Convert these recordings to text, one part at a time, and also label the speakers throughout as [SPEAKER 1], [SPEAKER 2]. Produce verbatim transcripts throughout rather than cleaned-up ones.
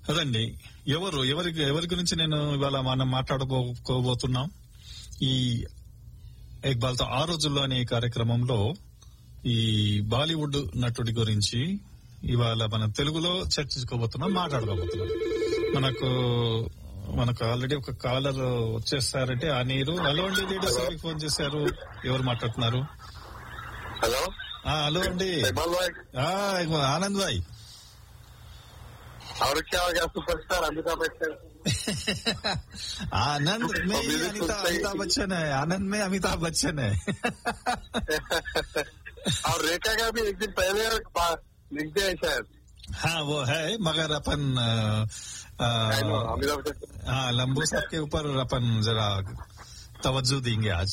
[SPEAKER 1] అదండి. ఎవరు ఎవరికి ఎవరి గురించి నేను ఇవాళ మనం మాట్లాడుకోబోతున్నాం? ఈ ఇక్బాల్తో ఆ రోజుల్లో అనే కార్యక్రమంలో ఈ బాలీవుడ్ నటుడి గురించి ఇవాళ మనం తెలుగులో చర్చించుకోబోతున్నాం, మాట్లాడుకోబోతున్నాం. మనకు మనకు ఆల్రెడీ ఒక కాలర్ వచ్చేస్తారంటే ఆ నీరు. హలో అండి, రేడియో సార్కి ఫోన్ చేశారు. ఎవరు మాట్లాడుతున్నారు?
[SPEAKER 2] హలో
[SPEAKER 1] హలో అండి, ఆనంద్ భాయ్.
[SPEAKER 2] और क्या हो गया सुपरस्टार अमिताभ बच्चन?
[SPEAKER 1] आनंद में अमिताभ बच्चन है, आनंद में अमिताभ बच्चन है.
[SPEAKER 2] और रेखा का भी एक दिन पहले लिख दिया है शायद.
[SPEAKER 1] हाँ वो है, मगर अपन
[SPEAKER 2] अमिताभ बच्चन
[SPEAKER 1] हाँ लंबू साहब के ऊपर अपन जरा तवज्जो देंगे आज.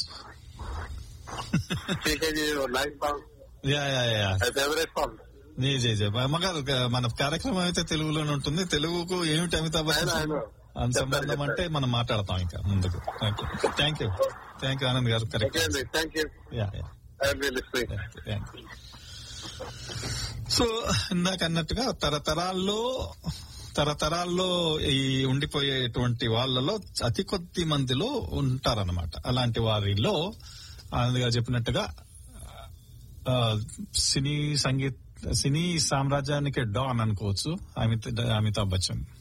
[SPEAKER 2] ठीक है जी, नाइस सॉन्ग.
[SPEAKER 1] या या या
[SPEAKER 2] favourite song.
[SPEAKER 1] G G G Magar మన కార్యక్రమం అయితే తెలుగులోనే ఉంటుంది. తెలుగుకు ఏమిటి అమితాబ్ బచ్చన్ అని సంబంధం అంటే మనం మాట్లాడతాం ఇంకా ముందుకు. Thank you thank you Anand గారు. కరెక్ట్. సో ఇందాక అన్నట్టుగా తరతరాల్లో తరతరాల్లో ఈ ఉండిపోయేటువంటి వాళ్ళలో అతి కొద్ది మందిలో ఉంటారన్నమాట. అలాంటి వారిలో ఆనంద్ గారు చెప్పినట్టుగా సినీ సంగీత సినీ సామ్రాజ్యానికి డాన్ అనుకోవచ్చు అమిత అమితాబ్ బచ్చన్.